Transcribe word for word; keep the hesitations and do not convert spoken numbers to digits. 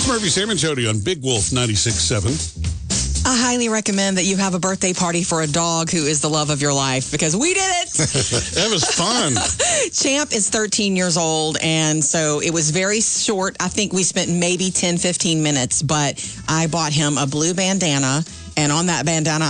Murphy, Sam, and Jody on Big Wolf ninety-six point seven. I highly recommend that you have a birthday party for a dog who is the love of your life, because we did it. That was fun. Champ is thirteen years old, and so it was very short. I think we spent maybe ten, fifteen minutes, but I bought him a blue bandana, and on that bandana,